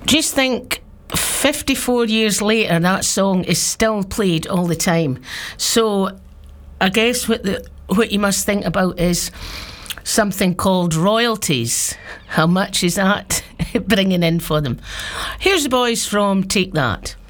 just think 54 years later that song is still played all the time. So I guess what you must think about is something called royalties. How much is that bringing in for them? Here's the boys from Take That.